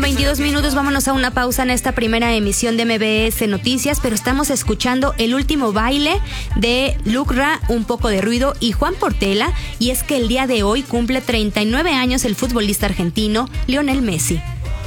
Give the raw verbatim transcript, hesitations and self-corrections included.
veintidós minutos, vámonos a una pausa en esta primera emisión de M B S Noticias, pero estamos escuchando El Último Baile de Lucra, Un Poco de Ruido y Juan Portela, y es que el día de hoy cumple treinta y nueve años el futbolista argentino Lionel Messi.